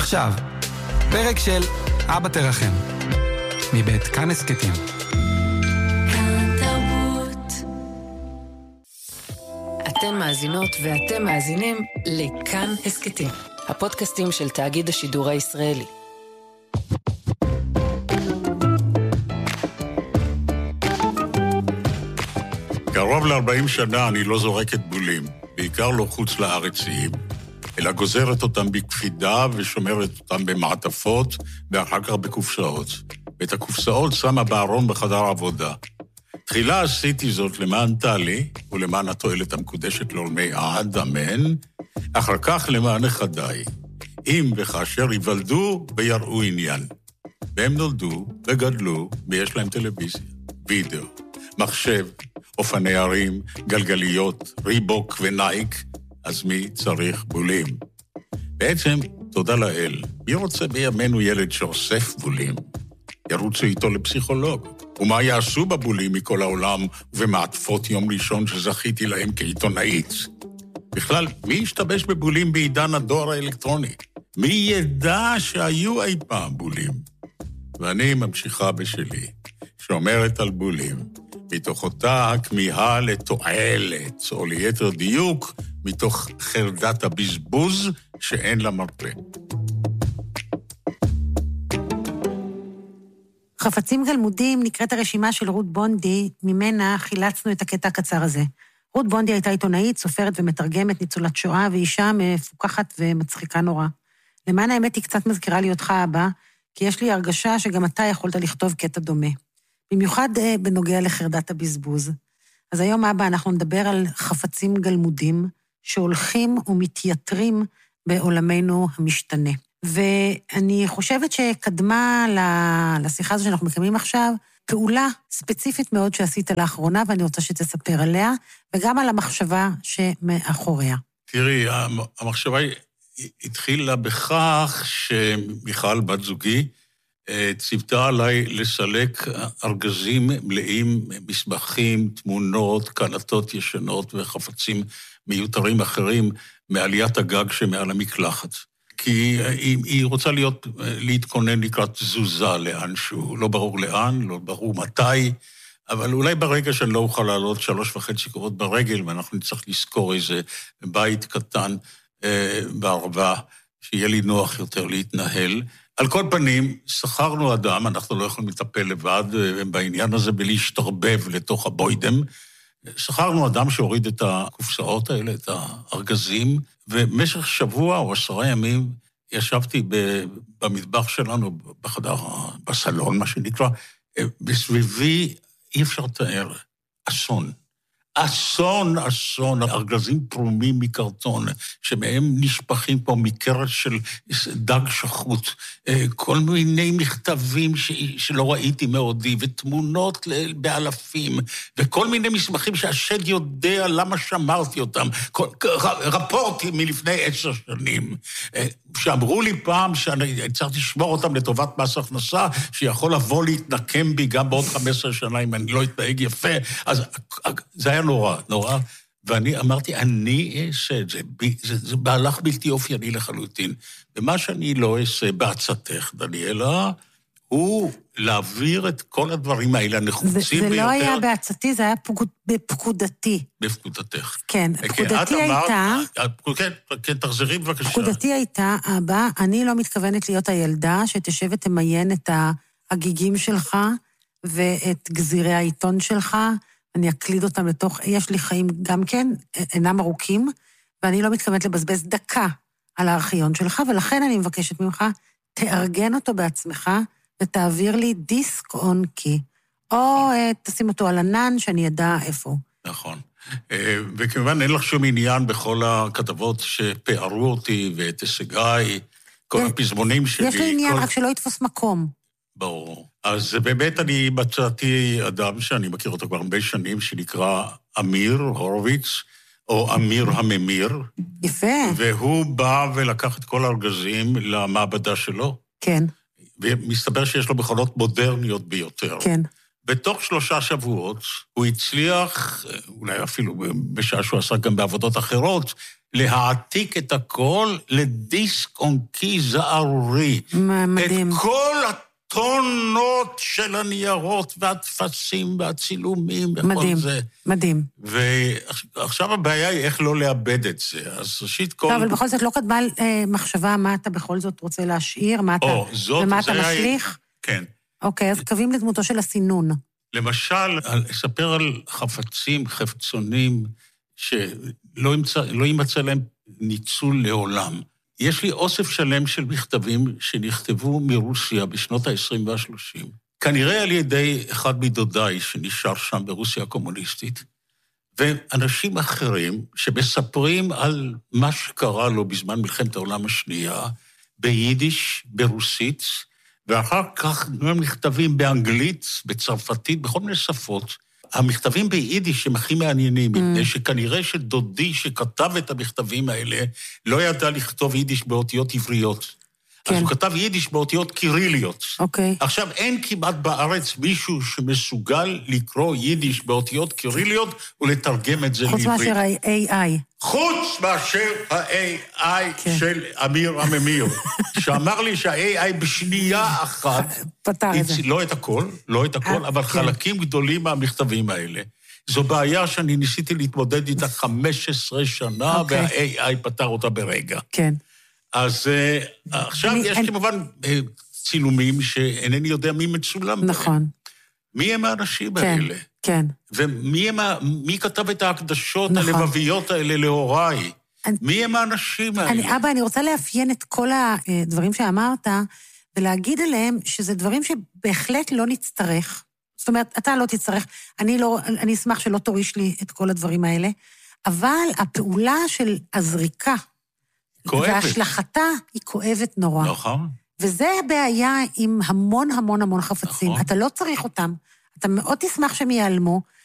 ועכשיו, פרק של אבא תרחם, מבית כאן הסכתים. כאן תרבות. אתן מאזינות ואתם מאזינים לכאן הסכתים, הפודקאסטים של תאגיד השידור הישראלי. קרוב ל-40 שנה אני לא זורקת בולים, בעיקר לא חוץ לארציים, אלא גוזרת אותם בקפידה ושומרת אותם במעטפות ואחר כך בקופסאות. ואת הקופסאות שמה בארון בחדר עבודה. תחילה עשיתי זאת למען טלי ולמען התועלת המקודשת לעולמי עד, אמן, אחר כך למען נכדיי, אם וכאשר ייוולדו ויראו עניין. והם נולדו וגדלו ויש להם טלוויזיה, וידאו, מחשב, אופני הרים, גלגליות, ריבוק ונייק, אז מי צריך בולים? בעצם, תודה לאל, מי רוצה בימינו ילד שאוסף בולים? ירוצו איתו לפסיכולוג. ומה יעשו בבולים מכל העולם ובמעטפות יום ראשון שזכיתי להם כעיתונאית? בכלל, מי ישתבש בבולים בעידן הדואר האלקטרוני? מי ידע שהיו אי פעם בולים? ואני ממשיכה בשלי, שאומרת על בולים, מתוך אותה הכמיהה לתועלת, או ליתר דיוק, מתוך חרדת הבזבוז שאין לה מרפא. חפצים גלמודים נקראת הרשימה של רות בונדי, ממנה חילצנו את הקטע הקצר הזה. רות בונדי הייתה עיתונאית, סופרת ומתרגמת, ניצולת שואה, ואישה מפוקחת ומצחיקה נורא. למען האמת היא קצת מזכירה לי אותך, אבא, כי יש לי הרגשה שגם אתה יכולת לכתוב קטע דומה. במיוחד בנוגע לחרדת הבזבוז. אז היום, אבא, אנחנו נדבר על חפצים גלמודים שהולכים ומתייתרים בעולמנו המשתנה. ואני חושבת שקדמה לשיחה הזו שאנחנו מקיימים עכשיו, פעולה ספציפית מאוד שעשית לאחרונה, ואני רוצה שתספר עליה, וגם על המחשבה שמאחוריה. תראי, המחשבה התחילה בכך שמיכל, בת זוגי, ציוותה עליי לסלק ארגזים מלאים מסמכים, תמונות, קלטות ישנות וחפצים מיותרים אחרים מעליית הגג שמעל המקלחת. כי היא רוצה להתכונן לקראת תזוזה לאנשהו, לא ברור לאן, לא ברור מתי, אבל אולי ברגע שאני לא אוכל לעלות 3.5 קורות ברגל, ואנחנו נצטרך לזכור איזה בית קטן בערבה, שיהיה לי נוח יותר להתנהל. על כל פנים, שכרנו אדם, אנחנו לא יכולים לטפל לבד בעניין הזה בלהשתרבב לתוך הבוידם, שכרנו אדם שהוריד את הקופסאות האלה, את הארגזים, ובמשך שבוע או 10 ימים ישבתי במטבח שלנו, בחדר, בסלון, מה שנקרא, בסביבי אי אפשר לתאר, אסון. אסון, ארגזים פרומים מקרטון, שמהם נשפכים פה מקרת של דג שחוט, כל מיני מכתבים שלא ראיתי מעודי, ותמונות באלפים, וכל מיני מסמכים שהשד יודע למה שמרתי אותם, רפורטים מלפני 10 שנים, שאמרו לי פעם שאני צריך לשמור אותם לטובת מס הכנסה, שיכול לבוא להתנקם בי גם בעוד 15 שנה אם אני לא אתנהג יפה, אז זה היה נורא, ואני אמרתי, אני אעשה את זה, זה מהלך בלתי אופייני לחלוטין, ומה שאני לא אעשה בעצתך, דניאלה, הוא להעביר את כל הדברים האלה הנחוצים ביותר. זה לא היה בעצתי, זה היה בפקודתי. בפקודתך. כן, פקודתי הייתה... כן, תחזרי בבקשה. פקודתי הייתה, אבא, אני לא מתכוונת להיות הילדה שתשב ותמיין את הגיגים שלך, ואת גזירי העיתון שלך, אני אקליד אותם לתוך, יש לי חיים גם כן, אינם ארוכים, ואני לא מתכוונת לבזבז דקה על הארכיון שלך, ולכן אני מבקשת ממך, תארגן אותו בעצמך, ותעביר לי דיסק און קי, או תשים אותו על ענן, שאני ידע איפה. נכון. וכמובן אין לך שום עניין בכל הכתבות שפארו אותי, ואת הישגיי, כל הפזמונים שלי. יש לי עניין, רק שלא יתפוס מקום. ברור. אז באמת אני מצאתי אדם שאני מכיר אותו כבר הרבה שנים, שנקרא אמיר הורוביץ, או אמיר הממיר. יפה. והוא בא ולקח את כל הארגזים למעבדה שלו. כן. ומסתבר שיש לו מכונות מודרניות ביותר. כן. בתוך 3 שבועות הוא הצליח, אולי אפילו בשעה שהוא עשה גם בעבודות אחרות, להעתיק את הכל לדיסק אונקי זערורי. מדהים. את כל הטונות של הניירות והתפסים והצילומים וכל זה. מדהים. ועכשיו הבעיה היא איך לא לאבד את זה. אז ראשית כל... טוב, אבל בכל זאת לא קדמה מחשבה מה אתה בכל זאת רוצה להשאיר, ומה אתה משליך? כן. אוקיי, אז קווים לדמותו של הסינון. למשל, אספר על חפצים, חפצונים, שלא יימצא להם ניצול לעולם. יש לי אוסף שלם של מכתבים שנכתבו מרוסיה בשנות ה-20 וה-30. כנראה על ידי אחד מדודיי שנשאר שם ברוסיה הקומוניסטית, ואנשים אחרים שמספרים על מה שקרה לו בזמן מלחמת העולם השנייה, ביידיש, ברוסית, ואחר כך הם נכתבים באנגלית, בצרפתית, בכל מיני שפות. המכתבים ביידיש הם הכי מעניינים, מפני שכנראה שדודי שכתב את המכתבים האלה, לא ידע לכתוב יידיש באותיות עבריות. כן. אז הוא כתב יידיש באותיות קיריליות. אוקיי. עכשיו, אין כמעט בארץ מישהו שמסוגל לקרוא יידיש באותיות קיריליות ולתרגם את זה לעברית. חוץ מאשר ה-AI. חוץ מאשר ה-AI כן. של אמיר הממיר, שאמר לי שה-AI בשנייה אחת, פתר את זה. לא את הכל, אבל כן. חלקים גדולים מהמכתבים האלה. זו בעיה שאני ניסיתי להתמודד איתה 15 שנה, וה-AI פתר אותה ברגע. כן. אז עכשיו יש כמובן צילומים שאינני יודע מי מצולם. נכון. מי הם האנשים האלה? כן. ומי כתב את ההקדשות הלבביות האלה להוריי? מי הם האנשים האלה? אבא, אני רוצה לאפיין את כל הדברים שאמרת, ולהגיד עליהם שזה דברים שבהחלט לא נצטרך. זאת אומרת, אתה לא תצטרך, אני אשמח שלא תוריש לי את כל הדברים האלה, אבל הפעולה של הזריקה, וההשלכתה היא כואבת נורא. נכון. וזה הבעיה עם המון המון המון חפצים. נכון. אתה לא צריך אותם. אתה מאוד תשמח שהם ייעלמו,